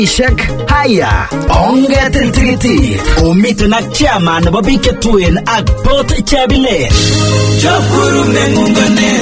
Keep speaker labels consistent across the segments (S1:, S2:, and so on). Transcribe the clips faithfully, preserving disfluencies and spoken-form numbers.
S1: Ishek haya ongetin tikitit omiten ak chairman nebo biik chetuen ak Port Chebile. Chakuru mengungane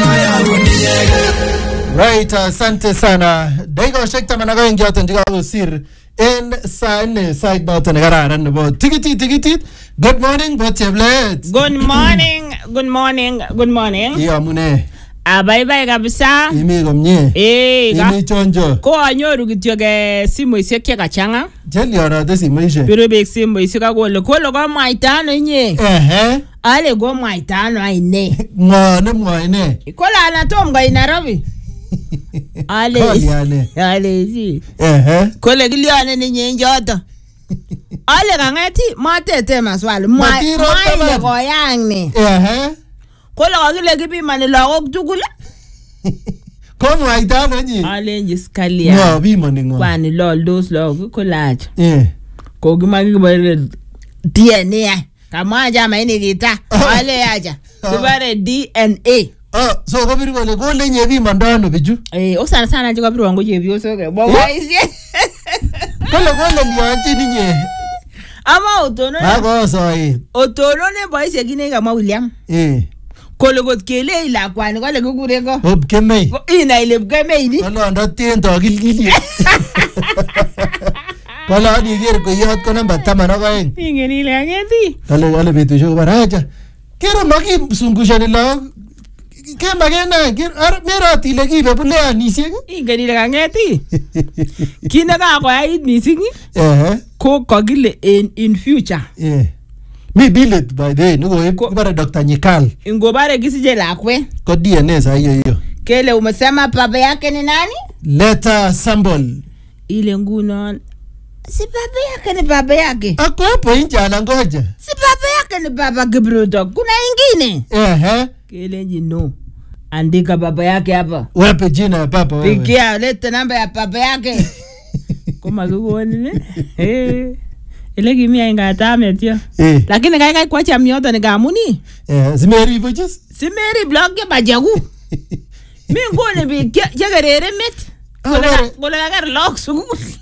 S2: Right, asante sana. Daigo shek tamana go ingiato ndiga usir en saa nne saa noto negararan nebo tikitit tikitit. Good morning Port Chebile.
S3: Good morning, good morning, good morning.
S2: Iya mune.
S3: Bye bye kabisa.
S2: Imi komnye.
S3: Eh,
S2: Imi chonjo.
S3: Ko anyoru kityo ke simoisiek che kachanga.
S2: Jeli orate simoisiek.
S3: Pero bek simoisiek akole kole ko mwaita ano inye.
S2: Ehe.
S3: Ale go mwaita ano aine.
S2: Ngo ne mwaine.
S3: Kola na tom go Nairobi. Ale.
S2: Ale.
S3: Ale si.
S2: Ehe.
S3: Kole kiliane ninye njoto. Ale kangeti matete maswali. Mwaine ko yang ni.
S2: Ehe.
S3: Kola kakile kipimani lagok tugul.
S2: Ko mwaita ano nyi?
S3: Ale njiskalia.
S2: Ngo bimani ngo.
S3: Kwani loldos lagok kolach.
S2: Eh.
S3: Ko kimaki kibare D N A. Kama jama ini kita. Ale aja. Kibare D N A.
S2: Oh, so ko biru kole ko lenye bimando ano biju?
S3: Eh, osana sana nje ko biru wango je bioso ke. Bo waisi.
S2: Kole kole lianchi ninye.
S3: Ama otono.
S2: Ako soi.
S3: Otono ne boise kine kama William.
S2: Eh.
S3: Kole got kele ila kwani kole kukure ko.
S2: Hop kemei.
S3: Ina ile kemei ni.
S2: Kole ndo tiendo gilgili. Kole ani ger ko yot ko namba taman ak aeng.
S3: Ingen ile angeti.
S2: Kole kole betushek baraja. Kero maki sungushani log. Kema gena ger ar merati le kibe bule anisiek.
S3: Ingen ile angeti. Kina ka ko ai mising.
S2: Eh.
S3: Ko kogile in in future.
S2: Eh. Mi billet by the way, nuko ibara Doctor Nyikal.
S3: Ingobare kisije lakwe.
S2: Ko D N A sa hiyo hiyo.
S3: Kele umesema baba yake ni nani?
S2: Letter symbol.
S3: Ile nguno. Si baba yake ni baba yake.
S2: Ako hapo nje anangoja.
S3: Si baba yake ni baba Kipruto. Kuna ingine?
S2: Ehe.
S3: Kele nji no. Andika baba yake hapa.
S2: Wape jina ya papa wewe.
S3: Pigia leta namba ya baba yake. Koma kukuoni ne? Eh. Ile kimia ingatame tio.
S2: Eh.
S3: Lakini kai kai kwacha mioto ni gamuni.
S2: Eh, zimeri bojes.
S3: Simeri blog ya bajagu. Mi ngone bi jagarere met. Kola kola gar lock sugu.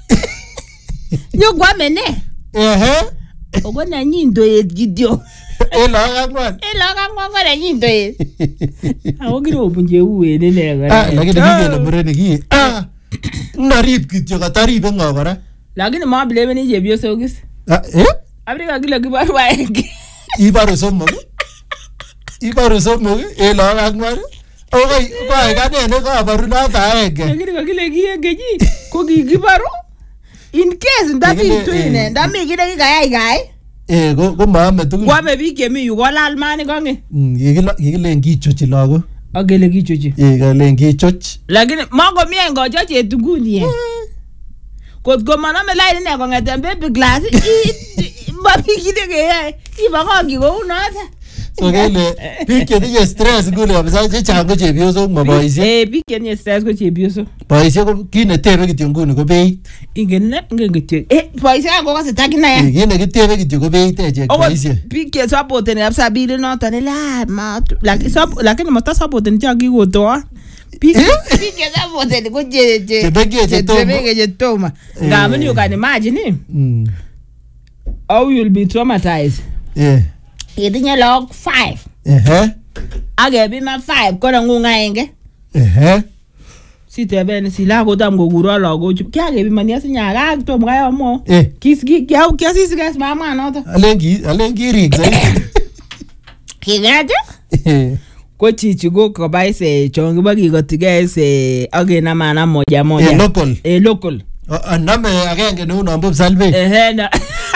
S3: Nyo gwa mene.
S2: Ehe.
S3: Ogona nyindo ye gidio.
S2: Ela agwan.
S3: Ela gangwa ngora nyindo ye. Awogiro bunje uwe ne ne
S2: Ah, lakini ngine mureni ki. Ah. Narip kityo kataribe ngobara.
S3: Lakini ma bleme ni je biosogis.
S2: Ah, eh?
S3: Afrika kila kibaru waeke.
S2: Ibaru somo. Ibaru somo ela agwan. Okay, kwa gane ne ko baru na taege.
S3: Lakini kwa kile kienge ji ko kibaru. In case ndapi twine ndami kile kikayai kai.
S2: Eh, go go maame tugul.
S3: Kwa me bike mi yu kolal mani konge.
S2: Mm, yigila yigile ngichochi lago.
S3: Agele kichochi.
S2: Eh, gale ngichochi.
S3: Lakini mako mie ngochochi etuguni ye. Kot ko maname line ne kongete baby glass. Babi kide ke ye. Iba ko ki go unata.
S2: So gele pike ni stress gule abisa che chango che bioso maboise.
S3: Eh, pike ni stress ko che bioso.
S2: Boise ko kine tebe kityo nguni ko beit.
S3: Ingen ne ingen kityo. Eh, boise ko ka setaki na ya.
S2: Kine kitebe kityo ko beit eche boise.
S3: Pike support ni absa bili noto ni la ma. Lakini mata support ni chaki go to. Pike pike support ni ko je je.
S2: Tebege je toma.
S3: Tebege je toma. Ngamani you can imagine.
S2: Mm.
S3: How you'll be traumatized.
S2: Yeah.
S3: Itinye log five.
S2: Eh.
S3: Age bi ma five ko ngunga enge.
S2: Eh.
S3: Sitebe ni sila ko tam go guro logo. Kya ge bi mania sinya ga to mga yo mo.
S2: Eh.
S3: Kis gi kya kya sis gas mama no to.
S2: Alengi alengi rig sai.
S3: Kigate?
S2: Eh.
S3: Ko chichi go ko bai se chongi bagi go tige se age na mana moja moja.
S2: Eh, local.
S3: Eh, local.
S2: Aname agenge no no mbob salve.
S3: Eh na.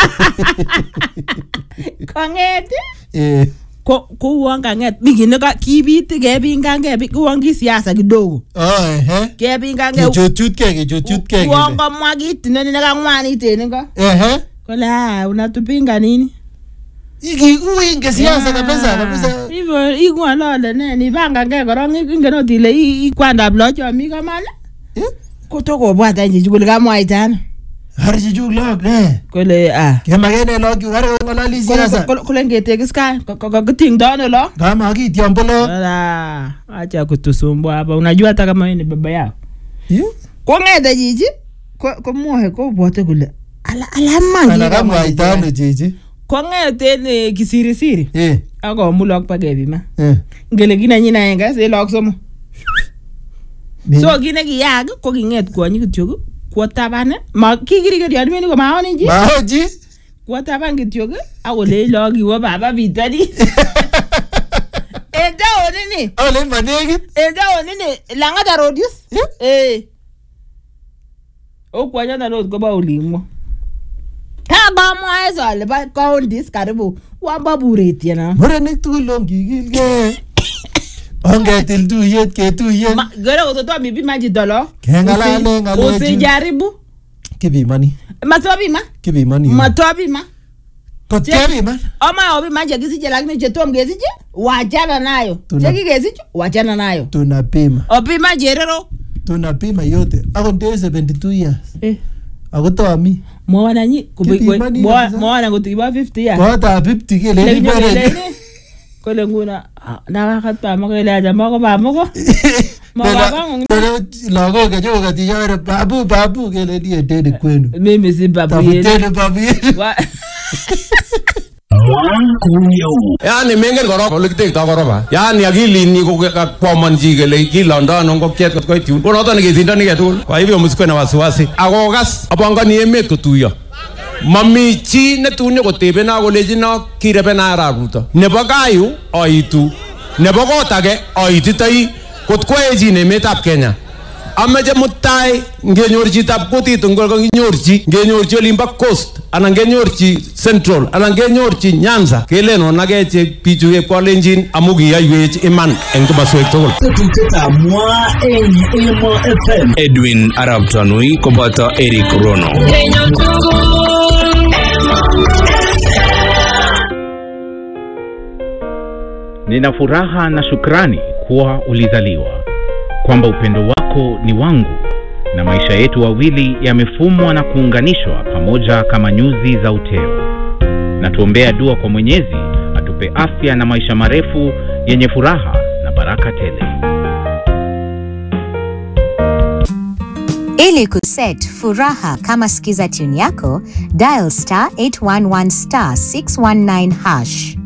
S3: Kongete?
S2: Eh.
S3: Ko ko wanga nget bigine ka kibiti ge bingange bi ko wangi siasa kidogo.
S2: Oh eh.
S3: Ge bingange.
S2: Kichotut ke kichotut ke.
S3: Wanga mwagiti nene na ngwani tene ka.
S2: Eh.
S3: Kola unatupinga nini?
S2: Iki uinge siasa kabisa kabisa.
S3: Hivyo igwa lole ne ni banga nge korong ingeno dile i kwanda blocho mi kamala.
S2: Eh?
S3: Kotoko bwata nje jukule kamwaitana.
S2: Harji juk log ne.
S3: Kole ah.
S2: Kema gene log yu hare ngalali siasa.
S3: Kole ngete kiska ko kiting dono lo.
S2: Kama akitiambo lo.
S3: Ala acha kutusumbua hapa. Unajua hata kama wewe ni baba yao.
S2: Eh?
S3: Ko ngete jiji ko mohe ko bote kule ala ala mangi
S2: ana kama itano chichi
S3: ko ngeten kisirisiri
S2: eh
S3: ako mulok pa gebima
S2: eh
S3: ngele kina nyina yenga se lok somo so kine kiyak ko kinget kwonyi kityok kwo taban ma kikirike dian meni ko maoni nji
S2: maoji
S3: kwo taban kityok akole lok iwo baba bitani enda onini
S2: ole manegit
S3: enda onini langata rodius eh o kwanya na road ko ba olimwo ha ba mo aiso le ba counties karibu wa baburet yana
S2: murenik tugul longigilge ongetil tuyet ketuyet
S3: gore ototo mi bi maji dolo
S2: kengalale ngalechu
S3: usijaribu
S2: kibimani
S3: matobi ma
S2: kibimani
S3: matobi ma
S2: kot kebima
S3: oma obi maji kisije lakini chetom gesije wachana nayo cheki gesije wachana nayo
S2: tunapima
S3: obi maji erero
S2: tunapima yote ako ndio seventy-two years
S3: eh
S2: ako tomi
S3: mwana nyi kubikwe mwana ngutiba fifty years
S2: kota fifty kile ni bere
S3: kole nguna na wakati makele aja mako ba mako mako
S2: logo ke jo kati yare babu babu kile ni edede kwenu
S3: mimi si babu
S2: yenu tafuteni babu yenu
S4: yani mengen korok ole kitekto koroba yani akilini kokwamanji kele kilondon ngokiet kot koit yun konoto neketindoni ketugul kwa hivyo msikwe na wasiwasi akokas apangani emet kotuyo mami chi netunye kotebena kolechino kirebena arap Ruto nebo kayu aitu nebo kot age aititoi kot koechin emetab Kenya ameche mutai ngenyor chitab kutit ngol kanginyorchi ngenyorchi olimbo coast anan ngenyorchi central anan ngenyorchi Nyanza kelenon akeche bichu kepkolenjin amu kiyaiwech iman eng komoswek tugul.
S5: Edwin Arap Tanui koboto Eric Rono.
S6: Nina furaha na shukrani kuwa ulizaliwa, kwamba upendo wako ni wangu na maisha yetu wawili yamefumwa na kuunganishwa pamoja kama nyuzi za uteo. Na tuombea dua kwa Mwenyezi atupe afya na maisha marefu yenye furaha na baraka tele.
S7: Ili kuset furaha kama sikiza tune yako, dial star eight one one star six one nine hash.